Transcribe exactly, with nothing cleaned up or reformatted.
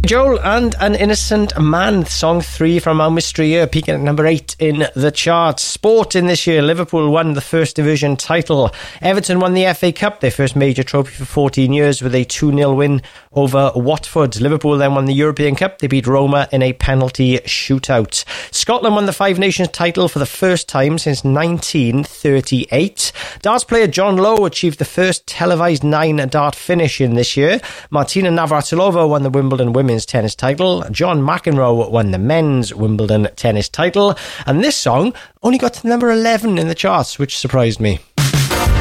Joel and An Innocent Man, song three from our mystery year, peaking at number eight in the charts. Sport in this year, Liverpool won the First Division title. Everton won the F A Cup, their first major trophy for fourteen years, with a two nil win over Watford. Liverpool then won the European Cup. They beat Roma in a penalty shootout. Scotland won the Five Nations title for the first time since nineteen thirty-eight. Darts player John Lowe achieved the first televised nine-dart finish in this year. Martina Navratilova won the Wimbledon women's tennis title. John McEnroe won the men's Wimbledon tennis title. And this song only got to number eleven in the charts, which surprised me.